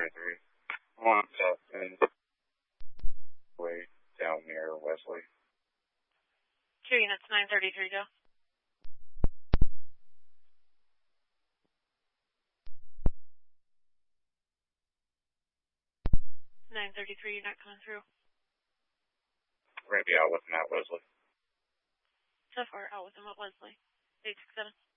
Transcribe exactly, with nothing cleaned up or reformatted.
thirty-three. One south and way down near Wesley. Two units, nine thirty-three, go. nine thirty-three, you're not coming through. We're going to be out with him at Wesley. So far, out with him at Wesley. eight six seven.